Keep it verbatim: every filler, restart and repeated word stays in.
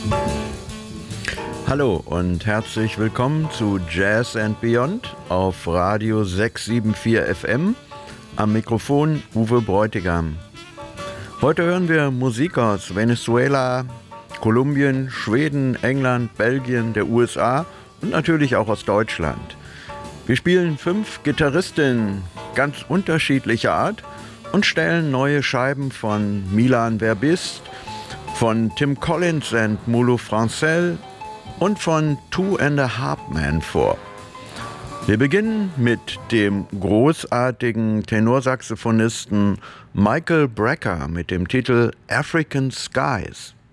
Hallo und herzlich willkommen zu Jazz and Beyond auf Radio sechs sieben vier F M. Am Mikrofon Uwe Bräutigam. Heute hören wir Musik aus Venezuela, Kolumbien, Schweden, England, Belgien, der U S A und natürlich auch aus Deutschland. Wir spielen fünf Gitarristinnen ganz unterschiedlicher Art und stellen neue Scheiben von Milan Verbist, von Tim Collins and Moulo Francel und von Two and a Half Men vor. Wir beginnen mit dem großartigen Tenorsaxophonisten Michael Brecker mit dem Titel African Skies.